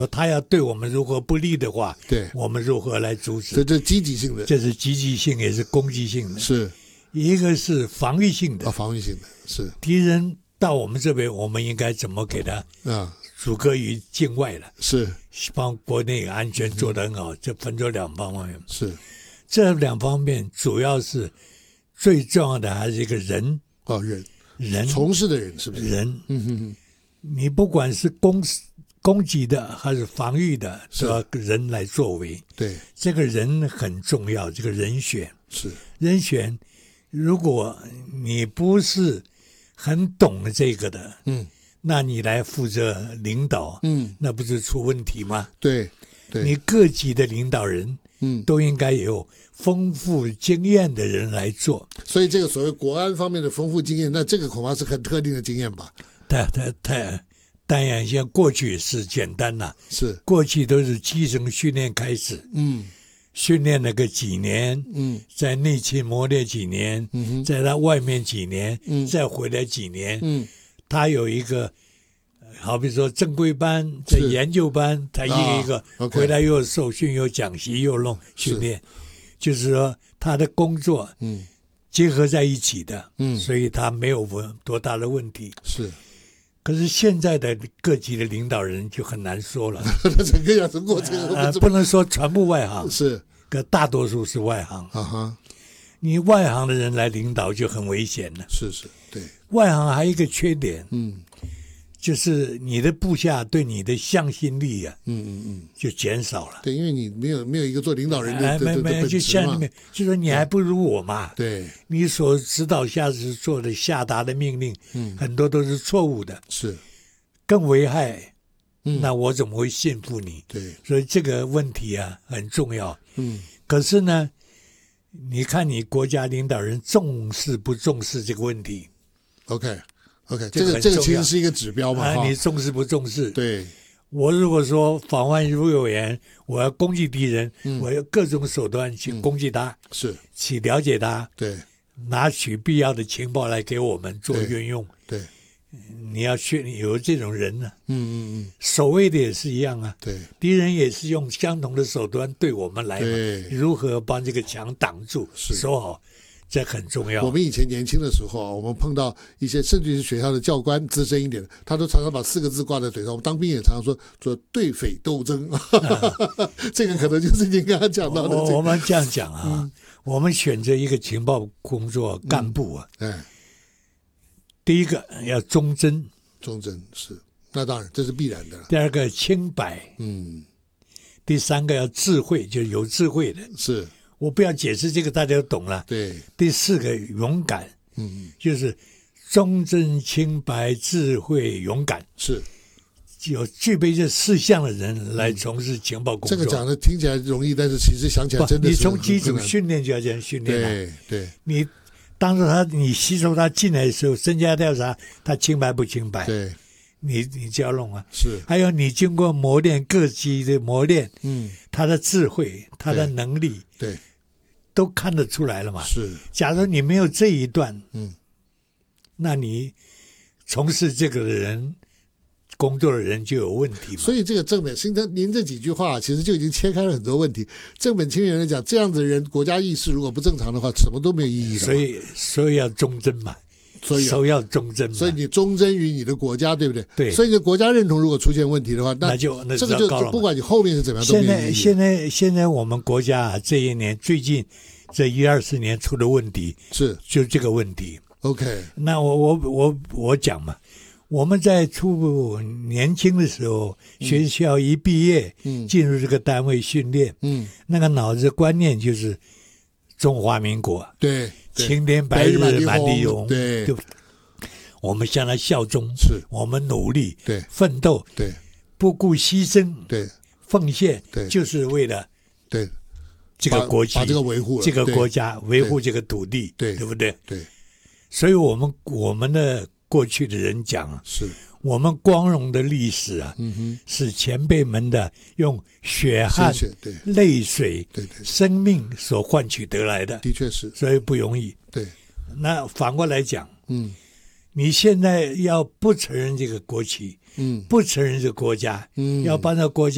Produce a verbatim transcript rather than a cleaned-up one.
他要对我们如何不利的话， 对， 我们如何来阻止？ 这这积极性的， 这是积极性也是攻击性的。 是一个是防御性的， 啊，防御性的是敌人到我们这边，我们应该怎么给他啊阻隔于境外了？ 是帮国内安全做得很好，这分作两方面。 是这两方面主要是最重要的还是一个人哦，人人从事的人是不是？ 人， 嗯哼哼， 你不管是攻攻击的还是防御的，都要人来作为。 对， 这个人很重要，这个人选是人选。如果你不是很懂这个的， 嗯， 那你来负责领导， 嗯， 那不是出问题吗？ 对对， 你各级的领导人， 嗯， 都应该有丰富经验的人来做。 所以这个所谓国安方面的丰富经验，那这个恐怕是很特定的经验吧？ 太太太，当然像过去是简单啦， 是过去都是基层训练开始， 嗯。 训练了个几年， 嗯， 在内勤磨练几年， 嗯哼， 在他外面几年， 嗯， 再回来几年， 嗯， 他有一个，好比说正规班，在研究班，他一个一个、 啊、 回来又受训又讲习又弄训练，就是说他的工作， 嗯， 结合在一起的， 嗯， 所以他没有多大的问题。 是。 可是现在的各级的领导人就很难说了， 整个养成过程、 呃、不能说全部外行， 是， 可大多数是外行。 啊哈， 你外行的人来领导就很危险了。 是是，对。 外行还有一个缺点， 嗯， 就是你的部下对你的向心力啊， 嗯嗯嗯， 就减少了。 对，因为你没有没有一个做领导人的， 哎，没没，就像你，就说你还不如我嘛。 对， 你所指导下是做的下达的命令， 嗯， 很多都是错误的， 是更危害。 嗯， 那我怎么会信服你？ 对， 所以这个问题啊很重要。 嗯， 可是呢，你看你国家领导人重视不重视这个问题 ？OK OK， 这个这个这个其实是一个指标嘛。 啊，你重视不重视？ 对， 我如果说访问如有言，我要攻击敌人， 嗯、 我要各种手段去攻击他， 嗯、是去了解他， 对， 拿取必要的情报来给我们做运用。 对，对你要训有这种人呢、啊， 嗯嗯嗯， 守卫的也是一样啊， 对， 敌人也是用相同的手段对我们来嘛， 对， 如何把这个墙挡住，守好。这很重要。 我们以前年轻的时候啊，我们碰到一些甚至是学校的教官资深一点的，他都常常把四个字挂在嘴上。我们当兵也常常说做对匪斗争，啊、这个可能就是您刚刚讲到的、这个。 我们这样讲啊、嗯，我们选择一个情报工作干部啊， 嗯，哎， 第一个要忠贞， 忠贞是，那当然这是必然的。 第二个清白， 嗯， 第三个要智慧，就是有智慧的。 是。 我不要解释这个，大家都懂了。 对， 第四个勇敢， 嗯， 就是忠贞、清白、智慧、勇敢， 是有具备这四项的人来从事情报工作。 这个讲的听起来容易，但是其实想起来真的是你从基础训练就要这样训练、啊。 对对， 你当时他你吸收他进来的时候，身家调查他清白不清白？ 对， 你你就要弄啊。 是， 还有你经过磨练各级的磨练， 嗯， 他的智慧，他的能力， 对。 都看得出来了嘛？ 是。 假如你没有这一段， 嗯， 那你从事这个的人工作的人就有问题嘛。 所以这个正本清源，您这几句话其实就已经切开了很多问题。正本清源来讲，这样子的人国家意识如果不正常的话，什么都没有意义的。 所以，所以要忠贞嘛。 所以首要忠贞嘛。 所以你忠贞于你的国家，对不对？ 对。 所以你的国家认同如果出现问题的话，那那就那这个就不管你后面是怎么样都没有意义。 现在现在现在我们国家啊，这一年最近这一二十年出的问题是就这个问题。 OK， 那我我我我讲嘛，我们在初年轻的时候， 嗯、 学校一毕业， 嗯， 进入这个单位训练， 嗯， 那个脑子观念就是中华民国， 对， 青天白日满地红， 对， 对，我们向他效忠， 是我们努力， 对， 奋斗， 对， 不顾牺牲， 对， 奉献， 对， 就是为了对这个国旗， 把这个维护， 这个国家，维护这个土地， 对， 对不对？ 对， 所以我们我们的过去的人讲， 是我们光荣的历史啊， 嗯哼， 是前辈们的用血汗、 对泪水、 对对生命所换取得来的， 的确是， 所以不容易。 对， 那反过来讲， 嗯， 你现在要不承认这个国旗， 嗯， 不承认这个国家， 嗯， 要把这个国家